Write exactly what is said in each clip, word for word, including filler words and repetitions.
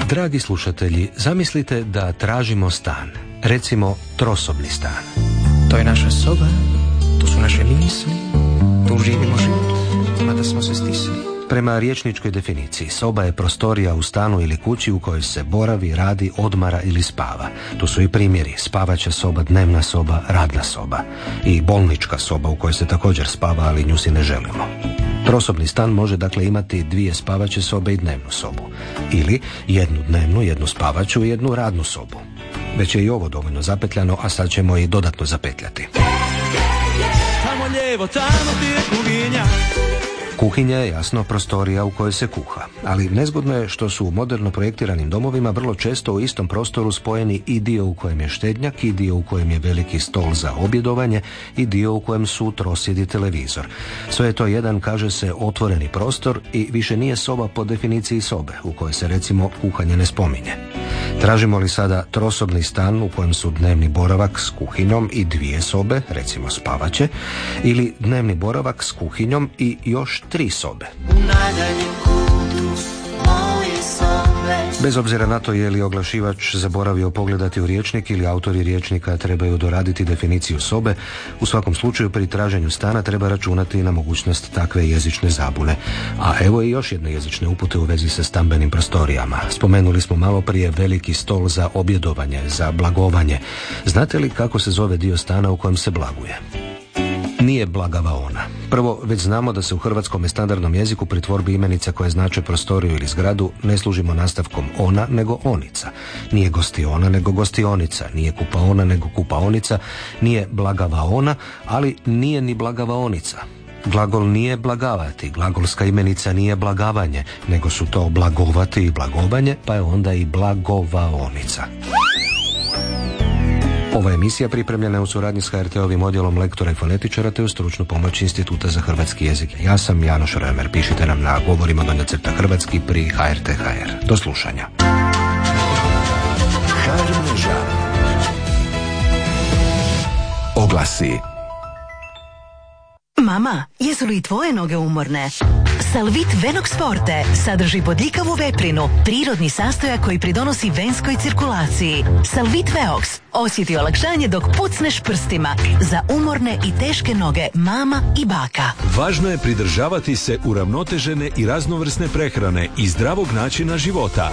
Dragi slušatelji, zamislite da tražimo stan, recimo trosobni stan. To je naša soba, to su naše misli, tu živimo život, mada smo se stisli. Prema rječničkoj definiciji, soba je prostorija u stanu ili kući u kojoj se boravi, radi, odmara ili spava. Tu su i primjeri: spavaća soba, dnevna soba, radna soba i bolnička soba u kojoj se također spava, ali nju si ne želimo. Trosobni stan može dakle imati dvije spavaće sobe i dnevnu sobu, ili jednu dnevnu, jednu spavaću i jednu radnu sobu. Već je i ovo dovoljno zapetljano, a sad ćemo i dodatno zapetljati. Tamo lijevo, tamo ti je kuhinja. Kuhinja je jasno prostorija u kojoj se kuha, ali nezgodno je što su u moderno projektiranim domovima vrlo često u istom prostoru spojeni i dio u kojem je štednjak, i dio u kojem je veliki stol za objedovanje, i dio u kojem su trosjed i televizor. Sve je to jedan, kaže se, otvoreni prostor i više nije soba po definiciji sobe, u kojoj se recimo kuhanje ne spominje. Tražimo li sada trosobni stan u kojem su dnevni boravak s kuhinjom i dvije sobe, recimo spavaće, ili dnevni boravak s kuhinjom i još tri sobe? Bez obzira na to je li oglašivač zaboravio pogledati u rječnik ili autori rječnika trebaju doraditi definiciju sobe, u svakom slučaju pri traženju stana treba računati na mogućnost takve jezične zabune. A evo i još jedne jezične upute u vezi sa stambenim prostorijama. Spomenuli smo malo prije veliki stol za objedovanje, za blagovanje. Znate li kako se zove dio stana u kojem se blaguje? Nije blagavaona. Prvo, već znamo da se u hrvatskom standardnom jeziku pri tvorbi imenica koje znače prostoriju ili zgradu ne služimo nastavkom ona, nego onica. Nije gostiona, nego gostionika. Nije kupaona, nego kupaonica. Nije blagavaona, ali nije ni blagavaonica. Glagol nije blagavati, glagolska imenica nije blagavanje, nego su to blagovati i blagovanje, pa je onda i blagovaonica. Ova emisija pripremljena je u suradnji s ha er te-ovim odjelom lektora i fonetičara te u stručnu pomoć Instituta za hrvatski jezik. Ja sam Janoš Römer. Pišite nam na govorimo donja crta hrvatski pri ha er te ha er. Do slušanja. ha er mreža. Oglasi. Mama, jesu li i tvoje noge umorne? Salvit Venox Forte sadrži bodljikavu veprinu, prirodni sastojak koji pridonosi venskoj cirkulaciji. Salvit Veox osjeti olakšanje dok pucneš prstima za umorne i teške noge mama i baka. Važno je pridržavati se uravnotežene i raznovrsne prehrane i zdravog načina života.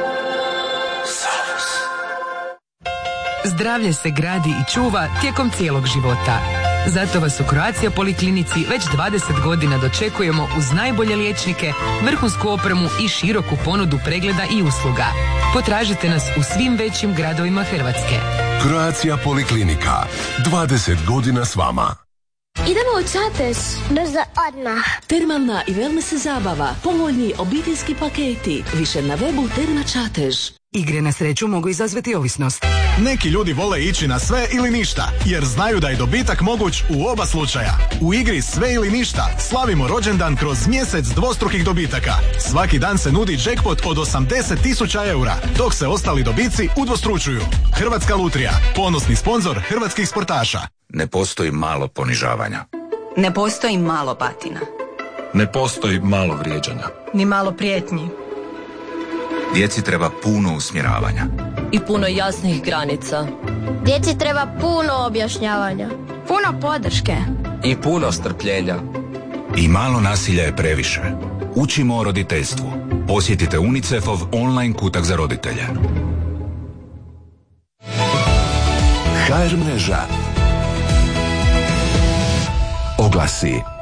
Zdravlje se gradi i čuva tijekom cijelog života. Zato vas u Croatia Poliklinici već dvadeset godina dočekujemo uz najbolje liječnike, vrhunsku opremu i široku ponudu pregleda i usluga. Potražite nas u svim većim gradovima Hrvatske. Croatia Poliklinika. dvadeset godina s vama. Idemo u Čatež. Brzo odmah. Termalna i wellness zabava. Povoljni obiteljski paketi. Više na webu Terma Čatež. Igre na sreću mogu izazvati ovisnost. Neki ljudi vole ići na sve ili ništa, jer znaju da je dobitak moguć u oba slučaja. U igri Sve ili ništa slavimo rođendan kroz mjesec dvostrukih dobitaka. Svaki dan se nudi jackpot od osamdeset tisuća eura, dok se ostali dobici udvostručuju. Hrvatska lutrija, ponosni sponzor hrvatskih sportaša. Ne postoji malo ponižavanja. Ne postoji malo batina. Ne postoji malo vrijeđanja. Ni malo prijetnji. Djeci treba puno usmjeravanja. I puno jasnih granica. Djeci treba puno objašnjavanja. Puno podrške. I puno strpljenja. I malo nasilja je previše. Učimo o roditeljstvu. Posjetite UNICEF-ov online kutak za roditelje. ha er mreža. Oglasi.